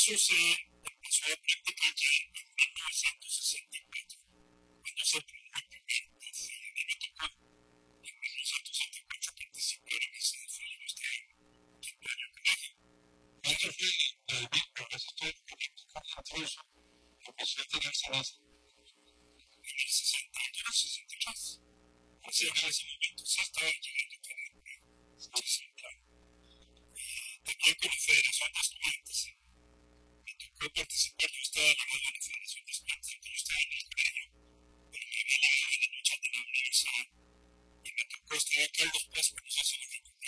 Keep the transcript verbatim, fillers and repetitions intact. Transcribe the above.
eso se empezó a practicar ya en mil novecientos sesenta y cuatro, cuando se aprobó el primer desfile. A mí me tocó en mil novecientos sesenta y cuatro participar en ese desfile en este quinto año de colegio. ¿Cuándo fue el vínculo? A veces estoy comunicando eso, empezó a tenerse más en el sesenta y dos, sesenta y tres. Así que en ese momento sí estaba llegando a tener una central. También con la Federación de Estudiantes. Me tocó participar, yo estaba ligado a la Federación de Estudiantes, aunque yo estaba en el colegio, pero me había ligado a la lucha de la universidad. Y me tocó estar a Carlos Paz, que nos hace la